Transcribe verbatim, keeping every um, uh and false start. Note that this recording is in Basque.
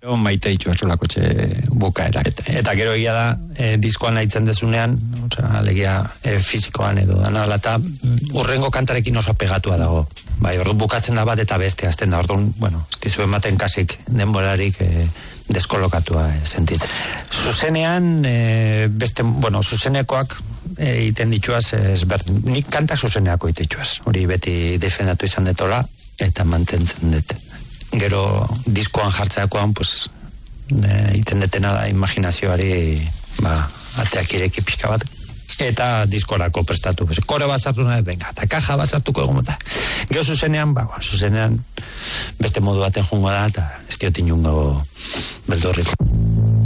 Maite ditu esolako txe bukaera. Eta, eta gero egia da, e, diskoan nahitzen dezunean, osea, alegia e, fizikoan edo dana, eta urrengo kantarekin oso pegatua dago. Bai, ordu bukatzen da bat eta beste azten da, orduan, bueno, ez dizu ematen kasik denborarik e, deskolokatua e, sentitzen. Zuzenean, e, beste, bueno, zuzenekoak egiten dituaz, ezberdin, nik kanta zuzeneako egiten dituaz, hori beti defendatu izan detola, eta mantentzen dut. Gero diskoan jartzeakoan, pues, egiten detena da imaginazioari, ba, ateak ireki pixka bat, eta diskorako prestatu. Pues, kore bat sartu nahi, venga, eta kaja bat sartuko egon bat. Gero zuzenean, ba, zuzenean, beste modu baten jungo da, eta ez diot inungo beldurrik.